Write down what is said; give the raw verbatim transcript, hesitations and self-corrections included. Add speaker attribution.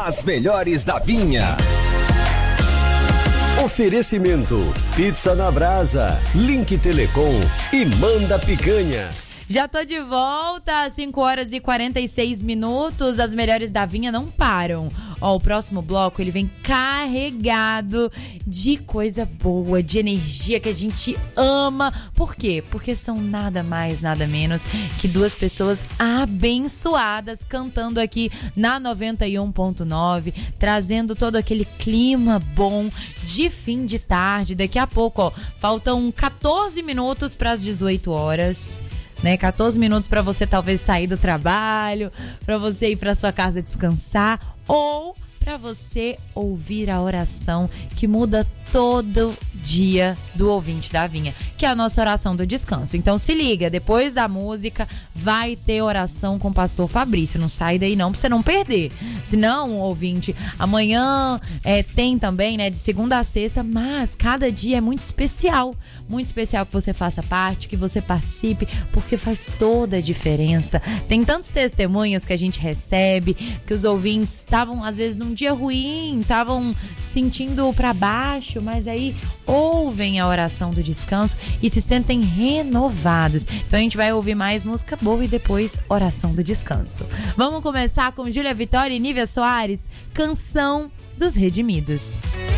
Speaker 1: As melhores da Vinha. Oferecimento: Pizza na Brasa, Link Telecom e Manda Picanha.
Speaker 2: Já tô de volta, às cinco horas e quarenta e seis minutos, as melhores da Vinha não param. Ó, o próximo bloco, ele vem carregado de coisa boa, de energia que a gente ama. Por quê? Porque são nada mais, nada menos que duas pessoas abençoadas cantando aqui na noventa e um ponto nove, trazendo todo aquele clima bom de fim de tarde. Daqui a pouco, ó, faltam catorze minutos para as dezoito horas. Né, catorze minutos para você talvez sair do trabalho, para você ir para sua casa descansar ou para você ouvir a oração que muda todo dia do ouvinte da Vinha, que é a nossa oração do descanso. Então se liga, depois da música vai ter oração com o pastor Fabrício, não sai daí não, pra você não perder. Senão, ouvinte, amanhã é, tem também, né, de segunda a sexta, mas cada dia é muito especial, muito especial que você faça parte, que você participe, porque faz toda a diferença. Tem tantos testemunhos que a gente recebe, que os ouvintes estavam às vezes num dia ruim, estavam sentindo pra baixo, mas aí ouvem a oração do descanso e se sentem renovados. Então a gente vai ouvir mais música boa e depois oração do descanso. Vamos começar com Júlia Vitória e Nívia Soares, Canção dos Redimidos.